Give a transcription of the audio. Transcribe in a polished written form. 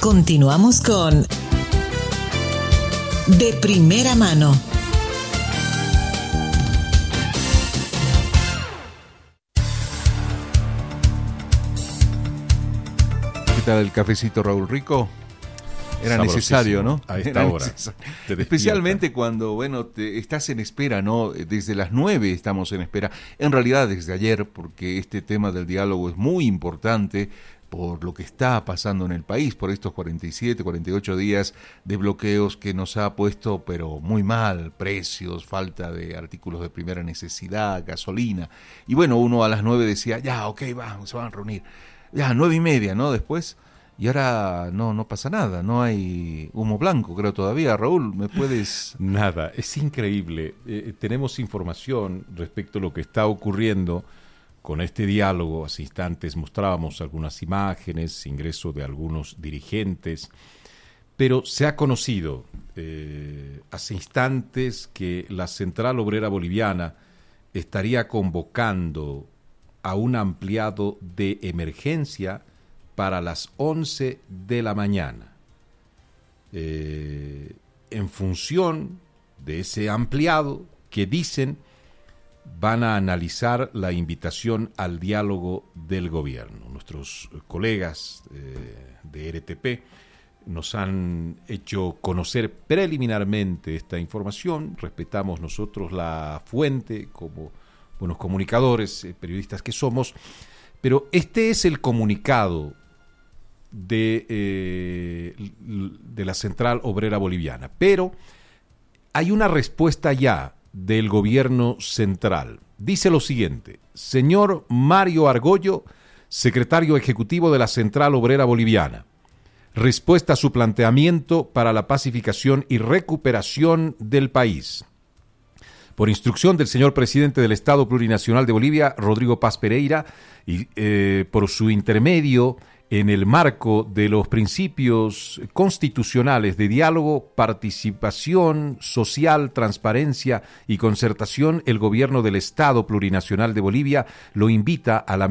Continuamos con De Primera Mano. ¿Qué tal el cafecito, Raúl Rico? Era necesario, ¿no? A esta hora. Especialmente cuando, estás en espera, ¿no? Desde las 9 estamos en espera. En realidad desde ayer, porque este tema del diálogo es muy importante por lo que está pasando en el país, por estos 47, 48 días de bloqueos que nos ha puesto, pero muy mal, precios, falta de artículos de primera necesidad, gasolina. Y bueno, uno a las 9 decía, ya, ok, vamos, se van a reunir. Ya, 9:30, ¿no? Después, y ahora no pasa nada, no hay humo blanco, creo todavía. Raúl, ¿me puedes...? Nada, es increíble. Tenemos información respecto a lo que está ocurriendo con este diálogo. Hace instantes mostrábamos algunas imágenes, ingreso de algunos dirigentes, pero se ha conocido hace instantes que la Central Obrera Boliviana estaría convocando a un ampliado de emergencia para las 11 de la mañana. En función de ese ampliado que dicen van a analizar la invitación al diálogo del gobierno. Nuestros colegas de RTP nos han hecho conocer preliminarmente esta información. Respetamos nosotros la fuente como buenos comunicadores, periodistas que somos, pero este es el comunicado de la Central Obrera Boliviana. Pero hay una respuesta ya del gobierno central. Dice lo siguiente: señor Mario Argollo, secretario ejecutivo de la Central Obrera Boliviana, respuesta a su planteamiento para la pacificación y recuperación del país. Por instrucción del señor presidente del Estado Plurinacional de Bolivia, Rodrigo Paz Pereira, y por su intermedio, en el marco de los principios constitucionales de diálogo, participación social, transparencia y concertación, el gobierno del Estado Plurinacional de Bolivia lo invita a la